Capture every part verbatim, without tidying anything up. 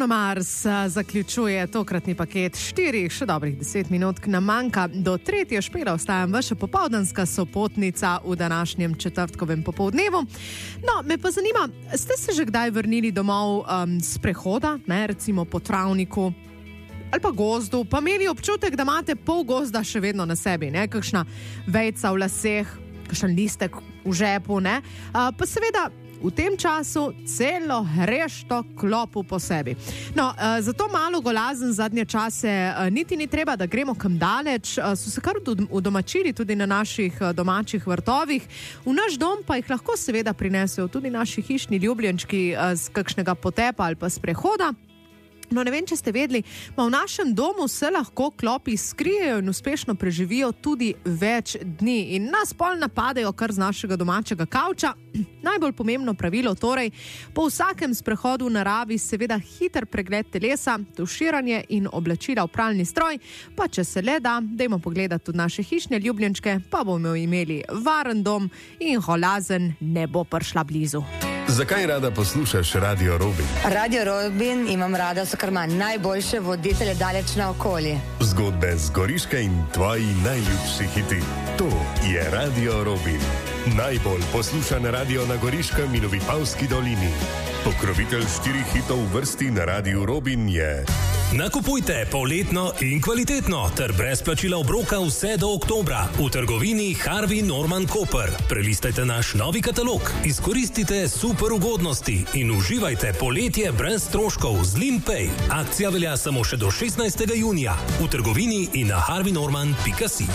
Bruno Mars zaključuje tokratni paket štirih, še dobrih deset minut nam manjka. Do tretje špela ostajam vaša popoldanska sopotnica v današnjem četrtkovem popoldnevu. No, me pa zanima, ste se že kdaj vrnili domov um, s prehoda, ne, recimo po travniku ali pa gozdu, pa imeli občutek, da imate pol gozda še vedno na sebi, ne, kakšna vejca v laseh, kakšen listek v žepu, ne, uh, pa seveda v tem času celo hrešto klopu po sebi. No, uh, zato malo golazen zadnje čase uh, niti ni treba, da gremo kam daleč. Uh, so se kar udomačili tudi na naših uh, domačih vrtovih. V naš dom pa jih lahko seveda prinesejo tudi naši hišni ljubljenčki uh, z kakšnega potepa ali pa sprehoda. No, ne vem, če ste vedeli, ma v našem domu se lahko klopi skrijejo in uspešno preživijo tudi več dni in nas pol napadejo kar z našega domačega kavča. Najbolj pomembno pravilo torej, po vsakem sprehodu v naravi seveda hiter pregled telesa, tuširanje in oblačila v pralni stroj, pa če se le da, dajmo pogledati tudi naše hišne ljubljenčke, pa bomo imeli varen dom in holazen ne bo prišla blizu. Zakaj rada poslušaš Radio Robin? Radio Robin imam rada, so kar ima najboljše voditelje daleč naokoli. Zgodbe z Goriške in tvoji najljubši hiti. To je Radio Robin. Najbolj poslušan radio na Goriškem in v Vipavski dolini. Pokrovitelj štirih hitov v vrsti na Radiu Robin je... Nakupujte poletno in kvalitetno ter brez plačila obroka vse do oktobra v trgovini Harvey Norman Koper. Prelistajte naš novi katalog, izkoristite super ugodnosti in uživajte poletje brez stroškov z Limpay. Akcija velja samo še do šestnajstega junija v trgovini in na harvey norman pika si.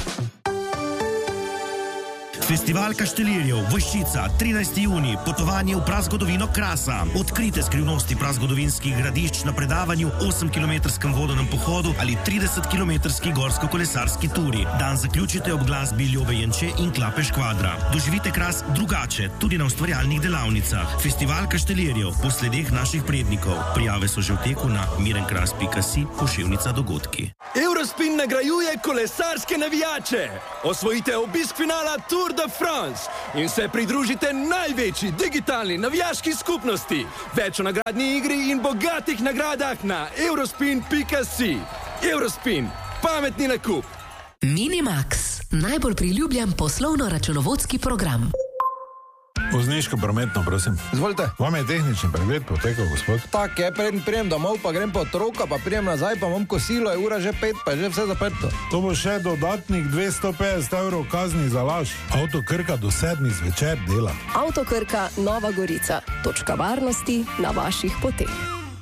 Festival Kaštelirjev, Voščica, trinajsti junij, potovanje v prazgodovino Krasa. Odkrite skrivnosti prazgodovinskih gradišč na predavanju, osemkilometrskem vodenem pohodu ali tridesetkilometrski gorsko-kolesarski turi. Dan zaključite ob glasbi Ljube Jenče in Klape Škvadra. Doživite Kras drugače, tudi na ustvarjalnih delavnicah. Festival Kaštelirjev, po sledeh naših prednikov. Prijave so že v teku na mirenkras pika si, poševnica dogodki. Eurospin nagrajuje kolesarske navijače. Osvojite obisk finala Tour de France in se pridružite največji digitalni navijaški skupnosti. Več o nagradni igri in bogatih nagradah na eurospin pika si. Eurospin, pametni nakup. Minimax, najbolj priljubljen poslovno-računovodski program. Vozniško prometno, prosim. Izvolite. Vam je tehnični pregled potekal, gospod? Tak je, preden prijem domov, pa grem po otroka, pa prijem nazaj, pa imam kosilo, je ura že pet, pa je že vse zaprto. To bo še dodatnih dvesto petdeset evrov kazni za laž. Avto Krka do sedmih zvečer dela. Avto Krka Nova Gorica. Točka varnosti na vaših poteh.